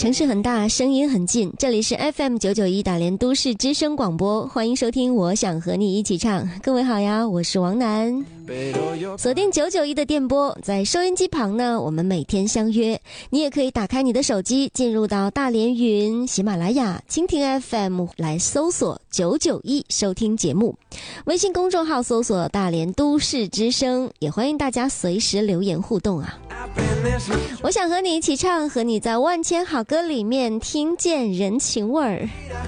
城市很大，声音很近，这里是 FM991 大连都市之声广播，欢迎收听我想和你一起唱。各位好呀，我是王楠。锁定991的电波，在收音机旁呢，我们每天相约。你也可以打开你的手机，进入到大连云、喜马拉雅、蜻蜓 FM 来搜索991收听节目。微信公众号搜索大连都市之声，也欢迎大家随时留言互动啊。我想和你一起唱，和你在万千好歌里面听见人情味儿。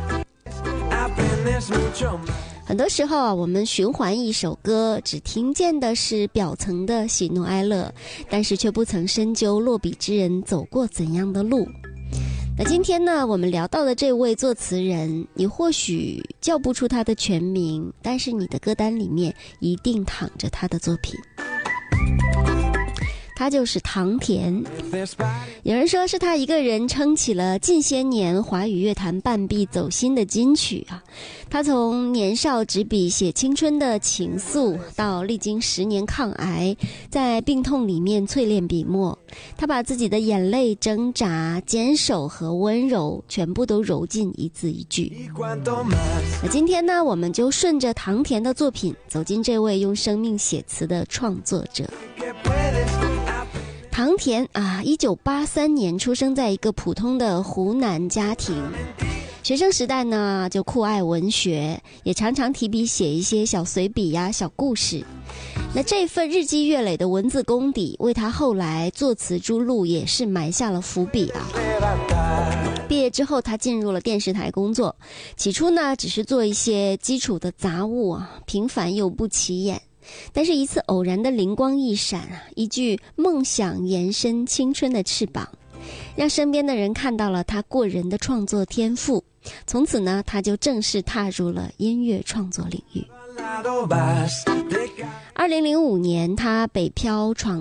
很多时候啊，我们循环一首歌，只听见的是表层的喜怒哀乐，但是却不曾深究落笔之人走过怎样的路。那今天呢，我们聊到的这位作词人，你或许叫不出他的全名，但是你的歌单里面一定躺着他的作品。他就是唐田，有人说是他一个人撑起了近些年华语乐坛半壁走心的金曲啊。他从年少执笔写青春的情愫，到历经10年抗癌，在病痛里面淬炼笔墨，他把自己的眼泪、挣扎、坚守和温柔全部都揉进一字一句。那今天呢，我们就顺着唐田的作品，走进这位用生命写词的创作者。唐田啊，1983年出生在一个普通的湖南家庭，学生时代呢就酷爱文学，也常常提笔写一些小随笔呀、小故事。那这份日积月累的文字功底，为他后来作词之路也是埋下了伏笔啊。毕业之后，他进入了电视台工作，起初呢只是做一些基础的杂物啊，平凡又不起眼。但是一次偶然的灵光一闪啊，一句梦想延伸青春的翅膀，让身边的人看到了他过人的创作天赋。从此呢，他就正式踏入了音乐创作领域。2005年，他北漂闯